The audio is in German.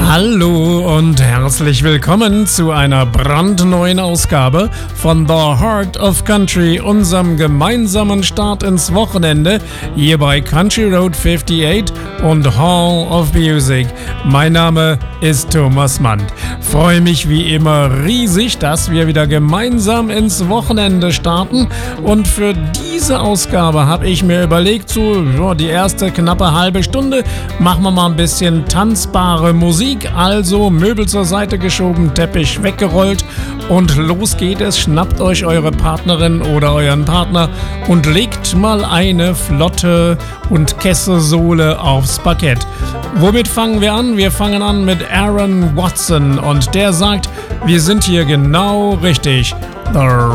Hallo und herzlich willkommen zu einer brandneuen Ausgabe von The Heart of Country, unserem gemeinsamen Start ins Wochenende hier bei Country Road 58 und Hall of Music. Mein Name ist Thomas Mann. Freue mich wie immer riesig, dass wir wieder gemeinsam ins Wochenende starten, und für diese Ausgabe habe ich mir überlegt, die erste knappe halbe Stunde machen wir mal ein bisschen tanzbare Musik, also Möbel zur Seite geschoben, Teppich weggerollt und los geht es. Schnappt euch eure Partnerin oder euren Partner und legt mal eine flotte und Kesselsohle aufs Parkett. Womit fangen wir an? Wir fangen an mit Aaron Watson und der sagt, wir sind hier genau richtig. The